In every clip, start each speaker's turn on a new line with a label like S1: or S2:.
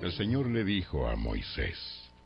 S1: El Señor le dijo a Moisés: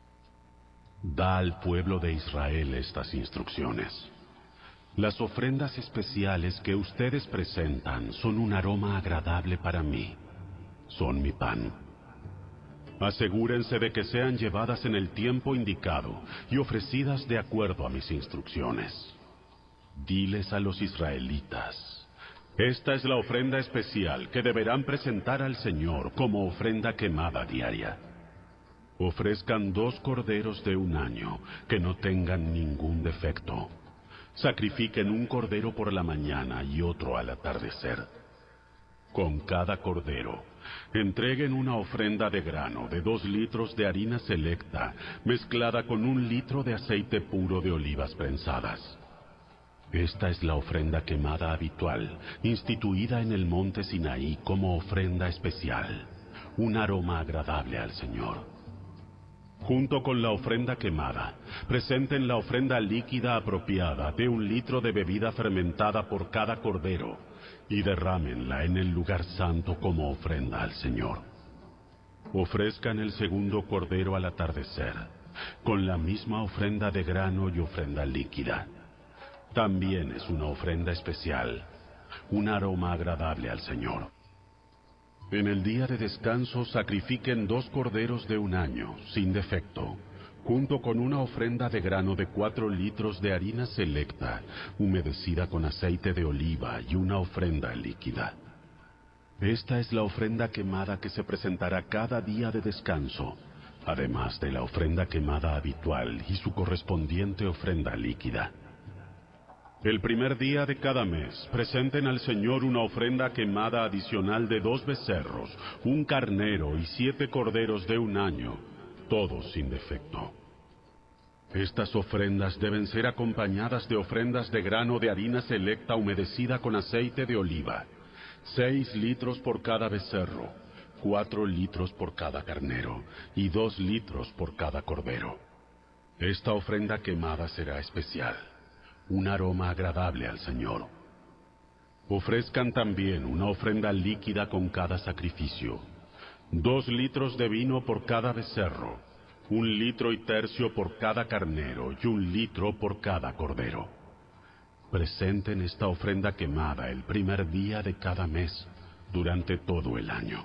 S2: Da al pueblo de Israel estas instrucciones. Las ofrendas especiales que ustedes presentan son un aroma agradable para mí. Son mi pan. Asegúrense de que sean llevadas en el tiempo indicado y ofrecidas de acuerdo a mis instrucciones. Diles a los israelitas: esta es la ofrenda especial que deberán presentar al Señor como ofrenda quemada diaria. Ofrezcan 2 corderos de un año que no tengan ningún defecto. Sacrifiquen un cordero por la mañana y otro al atardecer. Con cada cordero, entreguen una ofrenda de grano de 2 litros de harina selecta mezclada con 1 litro de aceite puro de olivas prensadas. Esta es la ofrenda quemada habitual, instituida en el monte Sinaí como ofrenda especial, un aroma agradable al Señor. Junto con la ofrenda quemada, presenten la ofrenda líquida apropiada de 1 litro de bebida fermentada por cada cordero y derrámenla en el lugar santo como ofrenda al Señor. Ofrezcan el segundo cordero al atardecer, con la misma ofrenda de grano y ofrenda líquida. También es una ofrenda especial, un aroma agradable al Señor. En el día de descanso sacrifiquen 2 corderos de 1 año, sin defecto, junto con una ofrenda de grano de 4 litros de harina selecta, humedecida con aceite de oliva y una ofrenda líquida. Esta es la ofrenda quemada que se presentará cada día de descanso, además de la ofrenda quemada habitual y su correspondiente ofrenda líquida. El primer día de cada mes, presenten al Señor una ofrenda quemada adicional de 2 becerros, 1 carnero y 7 corderos de 1 año, todos sin defecto. Estas ofrendas deben ser acompañadas de ofrendas de grano de harina selecta humedecida con aceite de oliva, 6 litros por cada becerro, 4 litros por cada carnero y 2 litros por cada cordero. Esta ofrenda quemada será especial, un aroma agradable al Señor. Ofrezcan también una ofrenda líquida con cada sacrificio, 2 litros de vino por cada becerro, 1 litro y tercio por cada carnero y 1 litro por cada cordero. Presenten esta ofrenda quemada el primer día de cada mes, durante todo el año.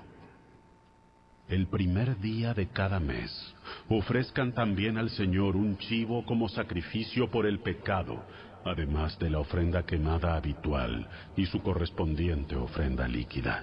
S2: El primer día de cada mes, ofrezcan también al Señor un chivo como sacrificio por el pecado, además de la ofrenda quemada habitual y su correspondiente ofrenda líquida.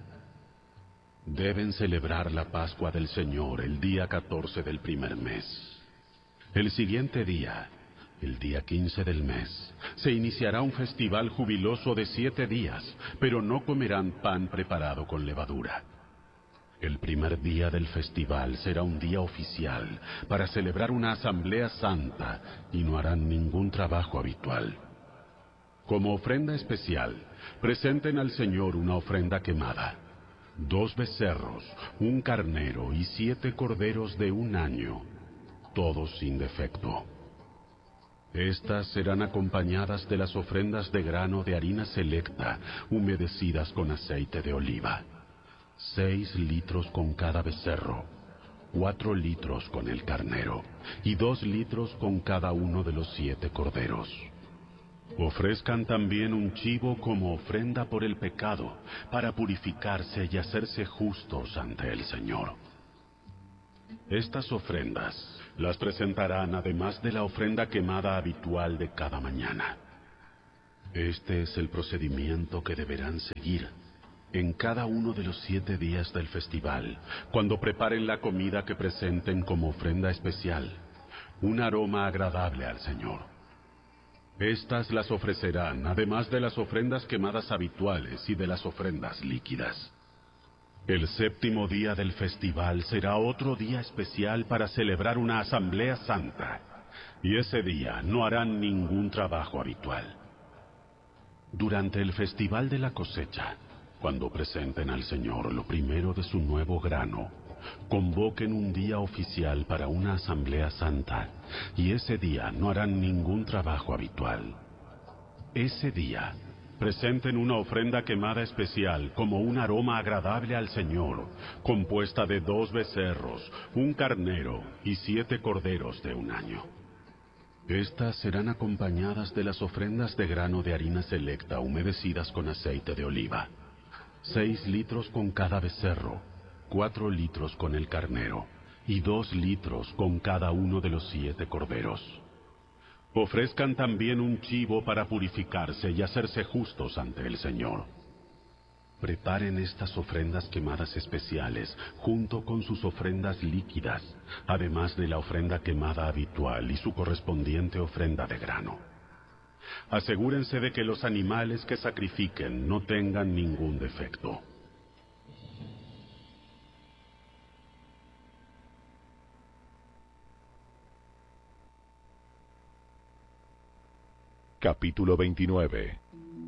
S2: Deben celebrar la Pascua del Señor el día 14 del primer mes. El siguiente día, el día 15 del mes, se iniciará un festival jubiloso de 7 días, pero no comerán pan preparado con levadura. El primer día del festival será un día oficial para celebrar una asamblea santa y no harán ningún trabajo habitual. Como ofrenda especial, presenten al Señor una ofrenda quemada, 2 becerros, 1 carnero y 7 corderos de 1 año, todos sin defecto. Estas serán acompañadas de las ofrendas de grano de harina selecta, humedecidas con aceite de oliva. 6 litros con cada becerro, 4 litros con el carnero, y 2 litros con cada uno de los 7 corderos. Ofrezcan también un chivo como ofrenda por el pecado, para purificarse y hacerse justos ante el Señor. Estas ofrendas las presentarán además de la ofrenda quemada habitual de cada mañana. Este es el procedimiento que deberán seguir en cada uno de los 7 días del festival, cuando preparen la comida que presenten como ofrenda especial, un aroma agradable al Señor. Estas las ofrecerán, además de las ofrendas quemadas habituales y de las ofrendas líquidas. El 7º día del festival será otro día especial para celebrar una asamblea santa, y ese día no harán ningún trabajo habitual. Durante el festival de la cosecha, cuando presenten al Señor lo primero de su nuevo grano, convoquen un día oficial para una asamblea santa, y ese día no harán ningún trabajo habitual. Ese día presenten una ofrenda quemada especial como un aroma agradable al Señor, compuesta de 2 becerros, un carnero y 7 corderos de un año. Estas serán acompañadas de las ofrendas de grano de harina selecta humedecidas con aceite de oliva. 6 litros con cada becerro, 4 litros con el carnero, y 2 litros con cada uno de los 7 corderos. Ofrezcan también un chivo para purificarse y hacerse justos ante el Señor. Preparen estas ofrendas quemadas especiales junto con sus ofrendas líquidas, además de la ofrenda quemada habitual y su correspondiente ofrenda de grano. Asegúrense de que los animales que sacrifiquen no tengan ningún defecto.
S1: Capítulo 29.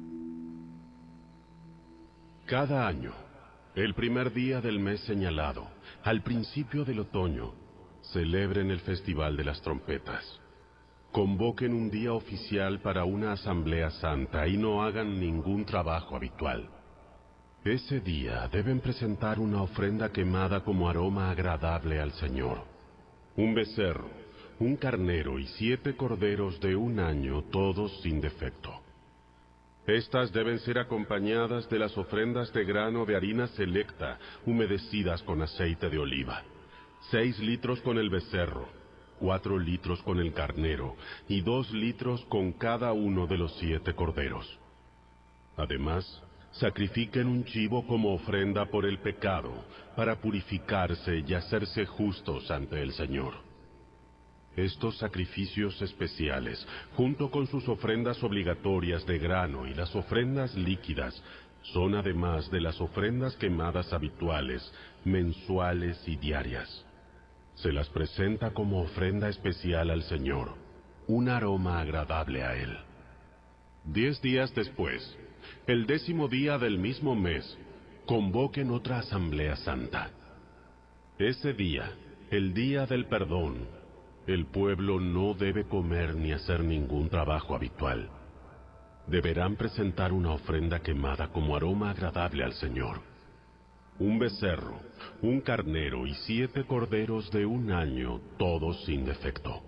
S2: Cada año, el primer día del mes señalado, al principio del otoño, celebren el Festival de las Trompetas. Convoquen un día oficial para una asamblea santa y no hagan ningún trabajo habitual. Ese día deben presentar una ofrenda quemada como aroma agradable al Señor. Un becerro, un carnero y 7 corderos de un año, todos sin defecto. Estas deben ser acompañadas de las ofrendas de grano de harina selecta, humedecidas con aceite de oliva. 6 litros con el becerro, 4 litros con el carnero, y 2 litros con cada uno de los 7 corderos. Además, sacrifiquen un chivo como ofrenda por el pecado, para purificarse y hacerse justos ante el Señor. Estos sacrificios especiales, junto con sus ofrendas obligatorias de grano y las ofrendas líquidas, son además de las ofrendas quemadas habituales, mensuales y diarias. Se las presenta como ofrenda especial al Señor, un aroma agradable a Él. 10 días después, el 10º día del mismo mes, convoquen otra asamblea santa. Ese día, el día del perdón, el pueblo no debe comer ni hacer ningún trabajo habitual. Deberán presentar una ofrenda quemada como aroma agradable al Señor. Un becerro, un carnero y 7 corderos de un año, todos sin defecto.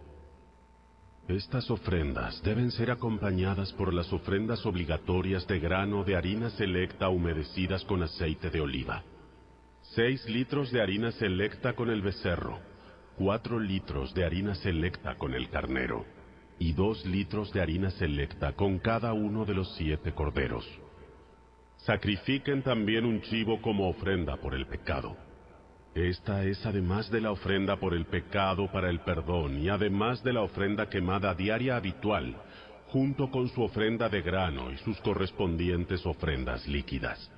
S2: Estas ofrendas deben ser acompañadas por las ofrendas obligatorias de grano de harina selecta humedecidas con aceite de oliva. 6 litros de harina selecta con el becerro, 4 litros de harina selecta con el carnero, y 2 litros de harina selecta con cada uno de los 7 corderos. Sacrifiquen también un chivo como ofrenda por el pecado. Esta es además de la ofrenda por el pecado para el perdón y además de la ofrenda quemada diaria habitual, junto con su ofrenda de grano y sus correspondientes ofrendas líquidas.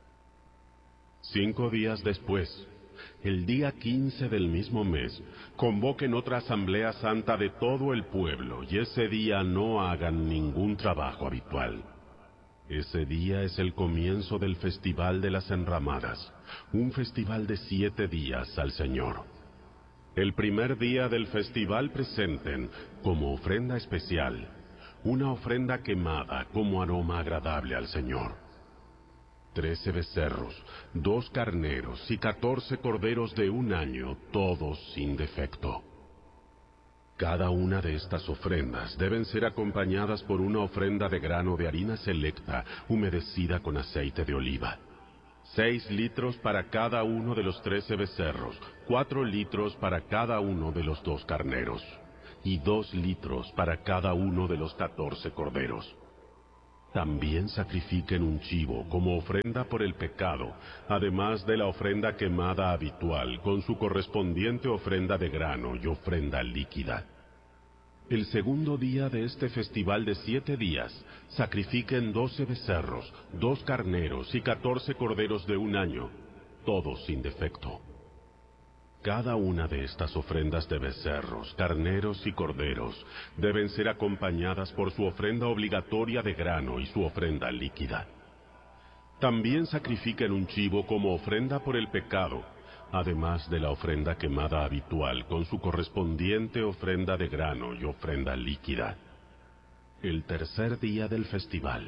S2: 5 días después, el día 15 del mismo mes, convoquen otra asamblea santa de todo el pueblo y ese día no hagan ningún trabajo habitual. Ese día es el comienzo del Festival de las Enramadas, un festival de 7 días al Señor. El primer día del festival presenten, como ofrenda especial, una ofrenda quemada como aroma agradable al Señor. 13 becerros, 2 carneros y 14 corderos de un año, todos sin defecto. Cada una de estas ofrendas deben ser acompañadas por una ofrenda de grano de harina selecta, humedecida con aceite de oliva. 6 litros para cada uno de los 13 becerros, 4 litros para cada uno de los 2 carneros, y 2 litros para cada uno de los 14 corderos. También sacrifiquen un chivo como ofrenda por el pecado, además de la ofrenda quemada habitual, con su correspondiente ofrenda de grano y ofrenda líquida. El segundo día de este festival de 7 días, sacrifiquen 12 becerros, 2 carneros y 14 corderos de un año, todos sin defecto. Cada una de estas ofrendas de becerros, carneros y corderos deben ser acompañadas por su ofrenda obligatoria de grano y su ofrenda líquida. También sacrifiquen un chivo como ofrenda por el pecado, además de la ofrenda quemada habitual con su correspondiente ofrenda de grano y ofrenda líquida. El tercer día del festival,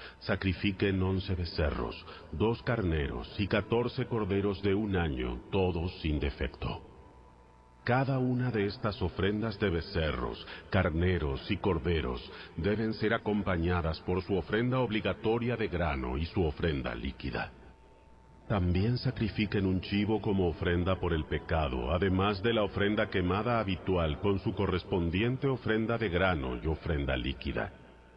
S2: Sacrifiquen 11 becerros, 2 carneros y 14 corderos de un año, todos sin defecto. Cada una de estas ofrendas de becerros, carneros y corderos deben ser acompañadas por su ofrenda obligatoria de grano y su ofrenda líquida. También sacrifiquen un chivo como ofrenda por el pecado, además de la ofrenda quemada habitual con su correspondiente ofrenda de grano y ofrenda líquida.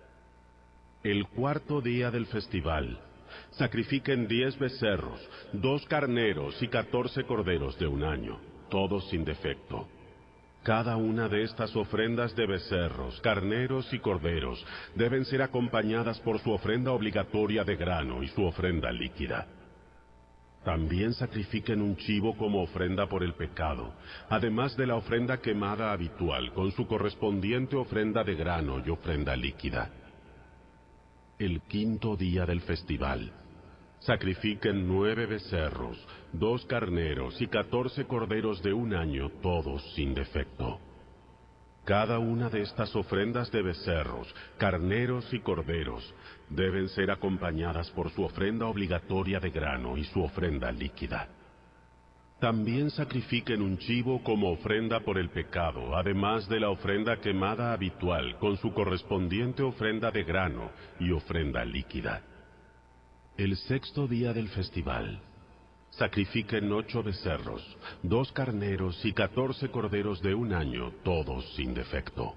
S2: El cuarto día del festival, sacrifiquen 10 becerros, 2 carneros y 14 corderos de un año, todos sin defecto. Cada una de estas ofrendas de becerros, carneros y corderos deben ser acompañadas por su ofrenda obligatoria de grano y su ofrenda líquida. También sacrifiquen un chivo como ofrenda por el pecado, además de la ofrenda quemada habitual con su correspondiente ofrenda de grano y ofrenda líquida. El quinto día del festival, sacrifiquen 9 becerros, 2 carneros y 14 corderos de un año, todos sin defecto. Cada una de estas ofrendas de becerros, carneros y corderos deben ser acompañadas por su ofrenda obligatoria de grano y su ofrenda líquida. También sacrifiquen un chivo como ofrenda por el pecado, además de la ofrenda quemada habitual con su correspondiente ofrenda de grano y ofrenda líquida. El sexto día del festival, sacrifiquen 8 becerros, 2 carneros y 14 corderos de un año, todos sin defecto.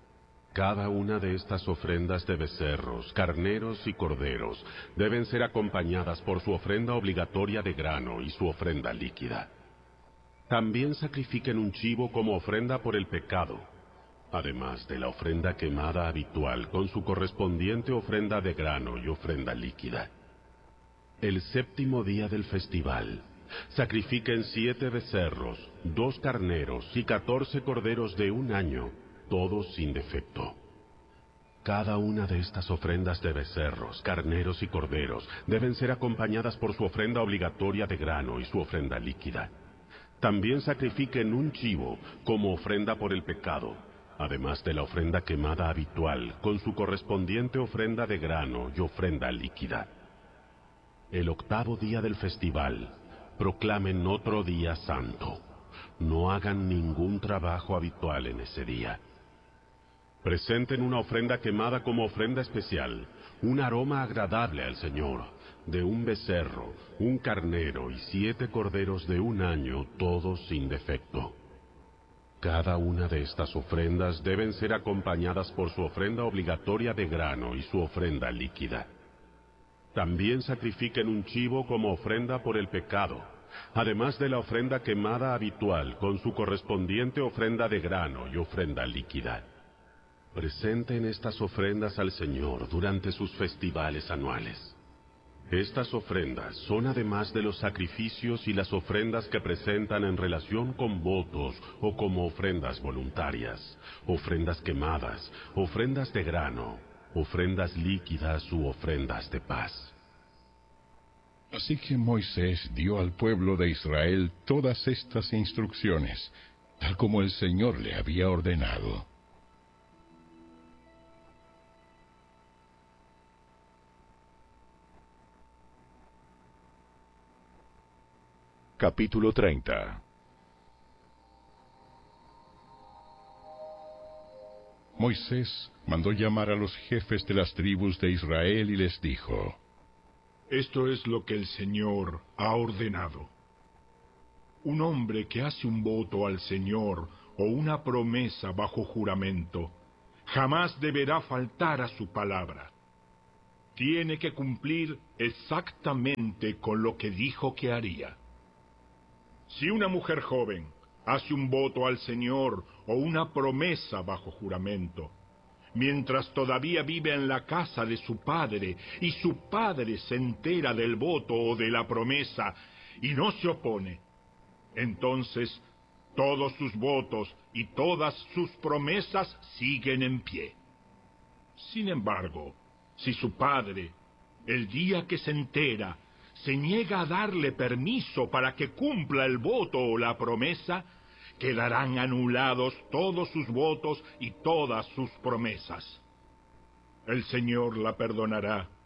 S2: Cada una de estas ofrendas de becerros, carneros y corderos deben ser acompañadas por su ofrenda obligatoria de grano y su ofrenda líquida. También sacrifiquen un chivo como ofrenda por el pecado, además de la ofrenda quemada habitual con su correspondiente ofrenda de grano y ofrenda líquida. El séptimo día del festival, sacrifiquen 7 becerros, 2 carneros y 14 corderos de un año, todos sin defecto. Cada una de estas ofrendas de becerros, carneros y corderos deben ser acompañadas por su ofrenda obligatoria de grano y su ofrenda líquida. También sacrifiquen un chivo como ofrenda por el pecado, además de la ofrenda quemada habitual con su correspondiente ofrenda de grano y ofrenda líquida. El octavo día del festival, proclamen otro día santo. No hagan ningún trabajo habitual en ese día. Presenten una ofrenda quemada como ofrenda especial, un aroma agradable al Señor, de un becerro, un carnero y 7 corderos de un año, todos sin defecto. Cada una de estas ofrendas deben ser acompañadas por su ofrenda obligatoria de grano y su ofrenda líquida. También sacrifiquen un chivo como ofrenda por el pecado, además de la ofrenda quemada habitual con su correspondiente ofrenda de grano y ofrenda líquida. Presenten estas ofrendas al Señor durante sus festivales anuales. Estas ofrendas son además de los sacrificios y las ofrendas que presentan en relación con votos o como ofrendas voluntarias, ofrendas quemadas, ofrendas de grano, ofrendas líquidas u ofrendas de paz.
S3: Así que Moisés dio al pueblo de Israel todas estas instrucciones, tal como el Señor le había ordenado.
S1: Capítulo 30.
S3: Moisés mandó llamar a los jefes de las tribus de Israel y les dijo:
S4: Esto es lo que el Señor ha ordenado. Un hombre que hace un voto al Señor o una promesa bajo juramento, jamás deberá faltar a su palabra. Tiene que cumplir exactamente con lo que dijo que haría. Si una mujer joven hace un voto al Señor o una promesa bajo juramento, mientras todavía vive en la casa de su padre, y su padre se entera del voto o de la promesa y no se opone, entonces todos sus votos y todas sus promesas siguen en pie. Sin embargo, si su padre, el día que se entera, se niega a darle permiso para que cumpla el voto o la promesa, quedarán anulados todos sus votos y todas sus promesas. El Señor la perdonará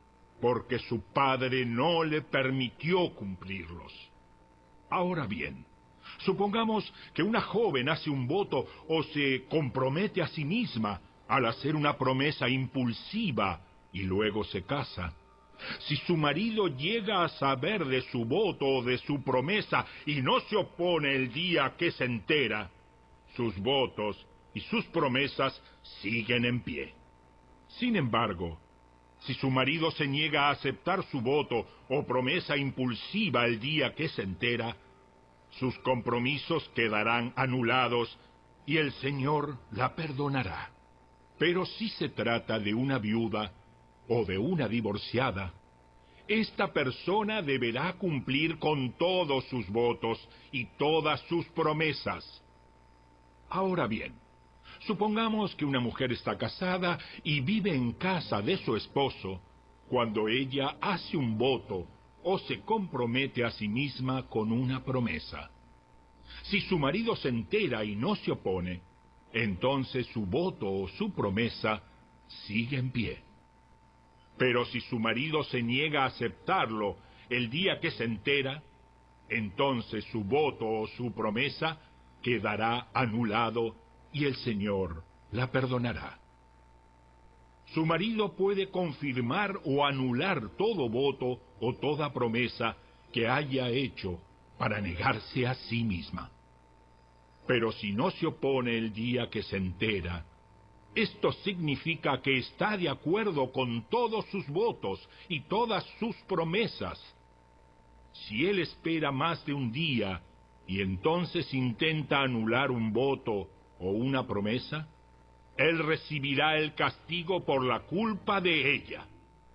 S4: porque su padre no le permitió cumplirlos. Ahora bien, supongamos que una joven hace un voto o se compromete a sí misma al hacer una promesa impulsiva y luego se casa. Si su marido llega a saber de su voto o de su promesa y no se opone el día que se entera, sus votos y sus promesas siguen en pie. Sin embargo, si su marido se niega a aceptar su voto o promesa impulsiva el día que se entera, sus compromisos quedarán anulados y el Señor la perdonará. Pero si se trata de una viuda o de una divorciada, esta persona deberá cumplir con todos sus votos y todas sus promesas. Ahora bien, supongamos que una mujer está casada y vive en casa de su esposo cuando ella hace un voto o se compromete a sí misma con una promesa. Si su marido se entera y no se opone, entonces su voto o su promesa sigue en pie. Pero si su marido se niega a aceptarlo el día que se entera, entonces su voto o su promesa quedará anulado y el Señor la perdonará. Su marido puede confirmar o anular todo voto o toda promesa que haya hecho para negarse a sí misma. Pero si no se opone el día que se entera, esto significa que está de acuerdo con todos sus votos y todas sus promesas. Si él espera más de un día y entonces intenta anular un voto o una promesa, él recibirá el castigo por la culpa de ella.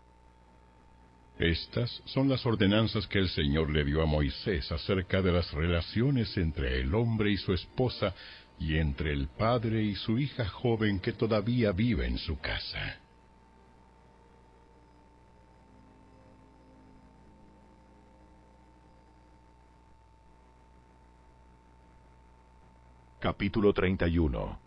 S3: Estas son las ordenanzas que el Señor le dio a Moisés acerca de las relaciones entre el hombre y su esposa y entre el padre y su hija joven que todavía vive en su casa.
S1: Capítulo 31.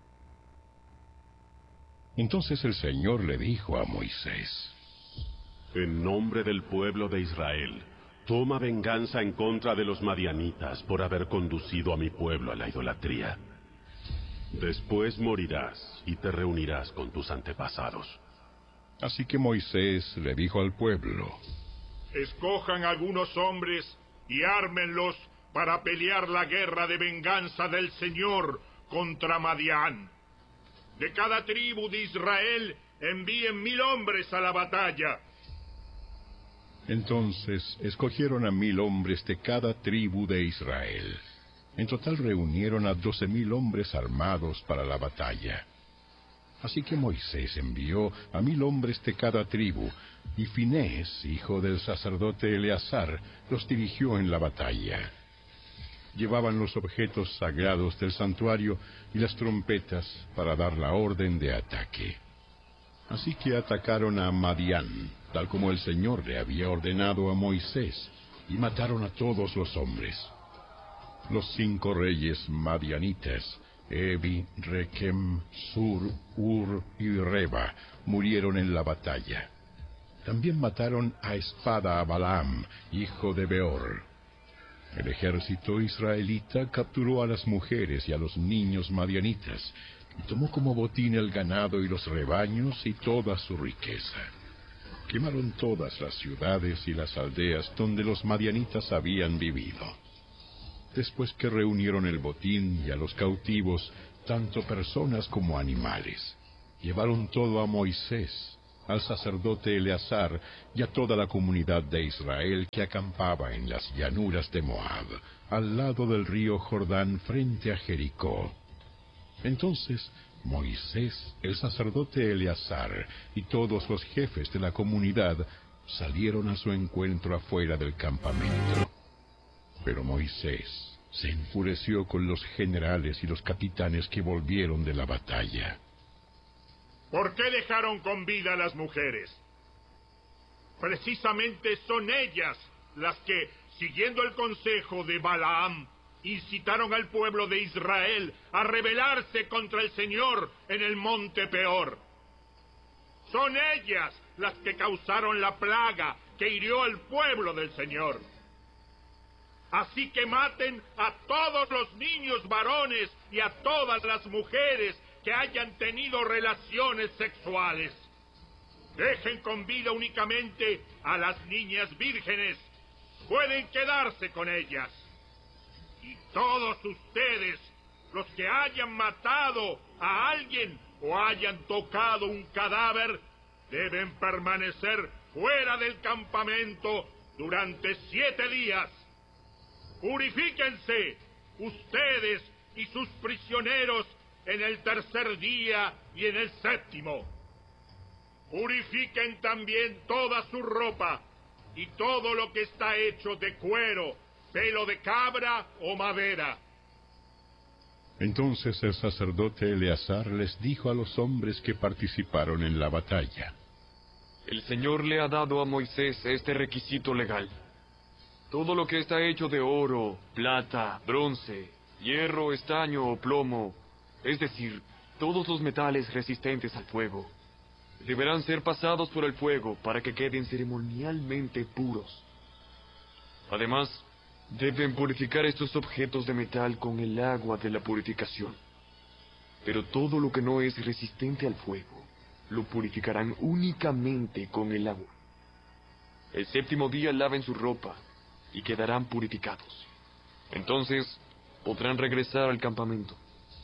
S3: Entonces el Señor le dijo a Moisés:
S2: En nombre del pueblo de Israel, toma venganza en contra de los madianitas por haber conducido a mi pueblo a la idolatría. Después morirás y te reunirás con tus antepasados.
S3: Así que Moisés le dijo al pueblo:
S4: Escojan algunos hombres y ármenlos para pelear la guerra de venganza del Señor contra Madián. De cada tribu de Israel envíen 1000 hombres a la batalla.
S3: Entonces escogieron a 1000 hombres de cada tribu de Israel. En total reunieron a 12,000 hombres armados para la batalla. Así que Moisés envió a 1000 hombres de cada tribu, y Finés, hijo del sacerdote Eleazar, los dirigió en la batalla. Llevaban los objetos sagrados del santuario y las trompetas para dar la orden de ataque. Así que atacaron a Madián, tal como el Señor le había ordenado a Moisés, y mataron a todos los hombres. Los 5 reyes madianitas, Evi, Rekem, Sur, Ur y Reba, murieron en la batalla. También mataron a espada a Balaam, hijo de Beor. El ejército israelita capturó a las mujeres y a los niños madianitas, y tomó como botín el ganado y los rebaños y toda su riqueza. Quemaron todas las ciudades y las aldeas donde los madianitas habían vivido. Después que reunieron el botín y a los cautivos, tanto personas como animales, llevaron todo a Moisés, al sacerdote Eleazar y a toda la comunidad de Israel que acampaba en las llanuras de Moab, al lado del río Jordán frente a Jericó. Entonces Moisés, el sacerdote Eleazar y todos los jefes de la comunidad salieron a su encuentro afuera del campamento. Pero Moisés se enfureció con los generales y los capitanes que volvieron de la batalla.
S4: ¿Por qué dejaron con vida a las mujeres? Precisamente son ellas las que, siguiendo el consejo de Balaam, incitaron al pueblo de Israel a rebelarse contra el Señor en el monte Peor. Son ellas las que causaron la plaga que hirió al pueblo del Señor. Así que maten a todos los niños varones y a todas las mujeres que hayan tenido relaciones sexuales. Dejen con vida únicamente a las niñas vírgenes. Pueden quedarse con ellas. Y todos ustedes, los que hayan matado a alguien o hayan tocado un cadáver, deben permanecer fuera del campamento durante 7 días. Purifíquense, ustedes y sus prisioneros, en el tercer día y en el séptimo. Purifiquen también toda su ropa y todo lo que está hecho de cuero, pelo de cabra o madera.
S3: Entonces el sacerdote Eleazar les dijo a los hombres que participaron en la batalla:
S5: El Señor le ha dado a Moisés este requisito legal. Todo lo que está hecho de oro, plata, bronce, hierro, estaño o plomo, es decir, todos los metales resistentes al fuego, deberán ser pasados por el fuego para que queden ceremonialmente puros. Además, deben purificar estos objetos de metal con el agua de la purificación. Pero todo lo que no es resistente al fuego, lo purificarán únicamente con el agua. El séptimo día laven su ropa y quedarán purificados. Entonces podrán regresar al campamento.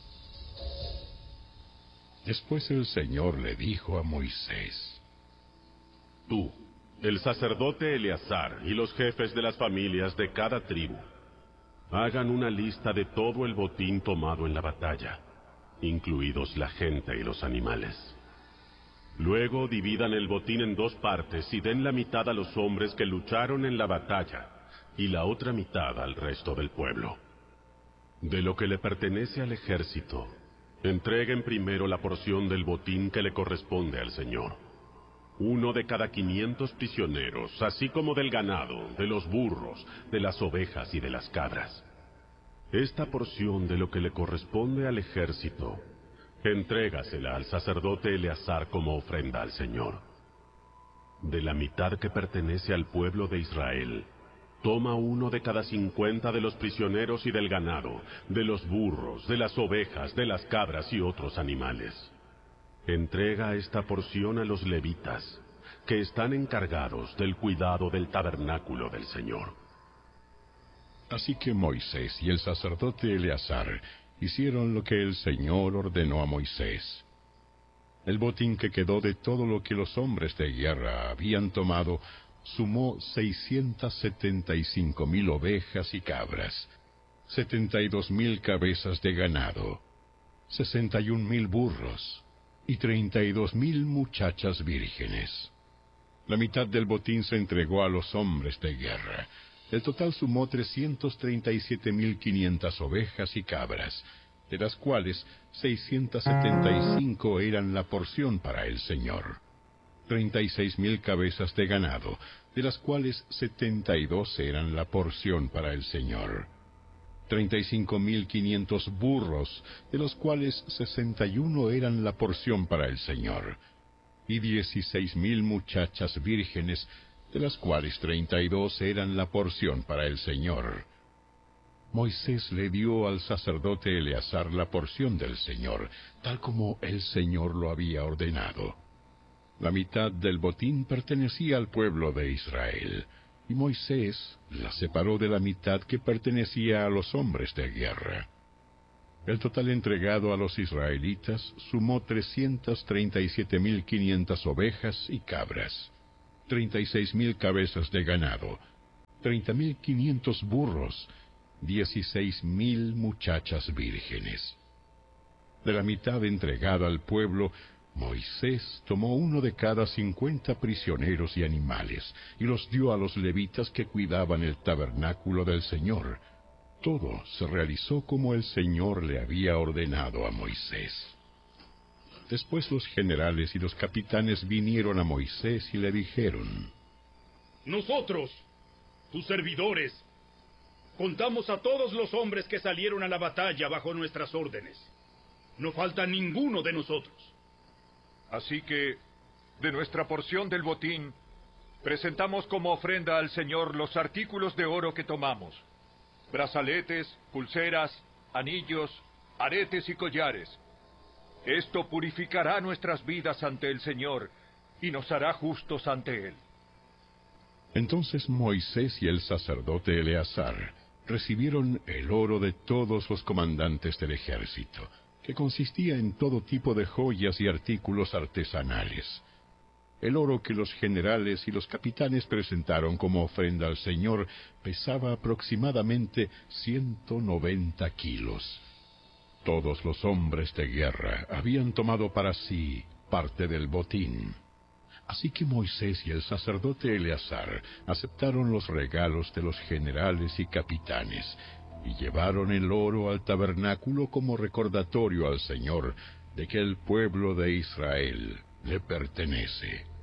S3: Después el Señor le dijo a Moisés:
S2: Tú, el sacerdote Eleazar y los jefes de las familias de cada tribu, hagan una lista de todo el botín tomado en la batalla, incluidos la gente y los animales. Luego dividan el botín en 2 partes y den la mitad a los hombres que lucharon en la batalla y la otra mitad al resto del pueblo. De lo que le pertenece al ejército, entreguen primero la porción del botín que le corresponde al Señor. 1 de cada 500 prisioneros, así como del ganado, de los burros, de las ovejas y de las cabras. Esta porción de lo que le corresponde al ejército, entrégasela al sacerdote Eleazar como ofrenda al Señor. De la mitad que pertenece al pueblo de Israel, toma 1 de cada 50 de los prisioneros y del ganado, de los burros, de las ovejas, de las cabras y otros animales. Entrega esta porción a los levitas, que están encargados del cuidado del tabernáculo del Señor.
S3: Así que Moisés y el sacerdote Eleazar hicieron lo que el Señor ordenó a Moisés. El botín que quedó de todo lo que los hombres de guerra habían tomado sumó 675,000 ovejas y cabras, 72,000 cabezas de ganado, 61,000 burros y 32,000 muchachas vírgenes. La mitad del botín se entregó a los hombres de guerra. El total sumó 337,500 ovejas y cabras, de las cuales 675 eran la porción para el Señor. 36,000 cabezas de ganado, de las cuales 72 eran la porción para el Señor. 35,500 burros, de los cuales 61 eran la porción para el Señor. Y 16,000 muchachas vírgenes, de las cuales 32 eran la porción para el Señor. Moisés le dio al sacerdote Eleazar la porción del Señor, tal como el Señor lo había ordenado. La mitad del botín pertenecía al pueblo de Israel, y Moisés la separó de la mitad que pertenecía a los hombres de guerra. El total entregado a los israelitas sumó 337,500 ovejas y cabras, 36,000 cabezas de ganado, 30,500 burros, 16,000 muchachas vírgenes. De la mitad entregada al pueblo, Moisés tomó 1 de cada 50 prisioneros y animales, y los dio a los levitas que cuidaban el tabernáculo del Señor. Todo se realizó como el Señor le había ordenado a Moisés. Después los generales y los capitanes vinieron a Moisés y le dijeron:
S6: Nosotros, tus servidores, contamos a todos los hombres que salieron a la batalla bajo nuestras órdenes. No falta ninguno de nosotros. Así que
S7: de nuestra porción del botín, presentamos como ofrenda al Señor los artículos de oro que tomamos: brazaletes, pulseras, anillos, aretes y collares. Esto purificará nuestras vidas ante el Señor y nos hará justos ante Él.
S3: Entonces Moisés y el sacerdote Eleazar recibieron el oro de todos los comandantes del ejército, que consistía en todo tipo de joyas y artículos artesanales. El oro que los generales y los capitanes presentaron como ofrenda al Señor pesaba aproximadamente 190 kilos. Todos los hombres de guerra habían tomado para sí parte del botín. Así que Moisés y el sacerdote Eleazar aceptaron los regalos de los generales y capitanes y llevaron el oro al tabernáculo como recordatorio al Señor de que el pueblo de Israel le pertenece.